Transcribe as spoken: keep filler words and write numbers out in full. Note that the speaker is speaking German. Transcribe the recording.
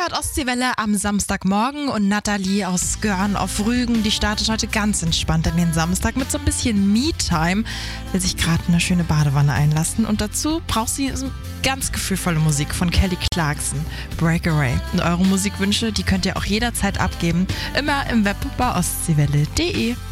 hört Ostseewelle am Samstagmorgen und Nathalie aus Görn auf Rügen, die startet heute ganz entspannt in den Samstag mit so ein bisschen Me-Time, will sich gerade eine schöne Badewanne einlassen und dazu braucht sie so ganz gefühlvolle Musik von Kelly Clarkson, Breakaway. Und eure Musikwünsche, die könnt ihr auch jederzeit abgeben, immer im Web bei ostseewelle punkt de.